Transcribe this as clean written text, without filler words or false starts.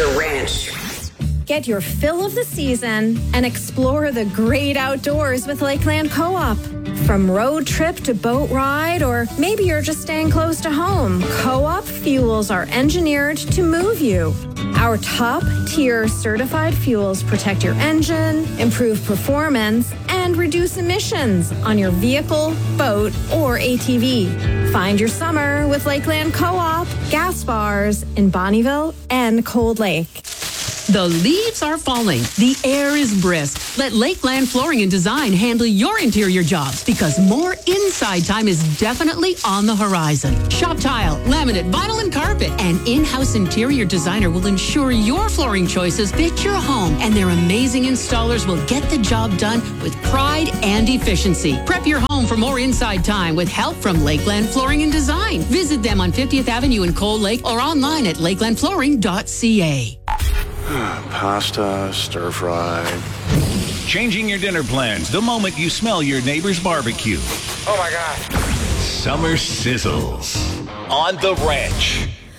The Ranch. Get your fill of the season and explore the great outdoors with Lakeland Co-op. From road trip to boat ride, or maybe you're just staying close to home, Co-op fuels are engineered to move you. Our top-tier certified fuels protect your engine, improve performance, and reduce emissions on your vehicle, boat, or ATV. Find your summer with Lakeland Co-op gas bars in Bonnyville and Cold Lake. The leaves are falling. The air is brisk. Let Lakeland Flooring and Design handle your interior jobs, because more inside time is definitely on the horizon. Shop tile, laminate, vinyl, and carpet. An in-house interior designer will ensure your flooring choices fit your home, and their amazing installers will get the job done with pride and efficiency. Prep your home for more inside time with help from Lakeland Flooring and Design. Visit them on 50th Avenue in Cold Lake or online at lakelandflooring.ca. Pasta, stir fry. Changing your dinner plans the moment you smell your neighbor's barbecue. Oh my God. Summer sizzles on The Ranch.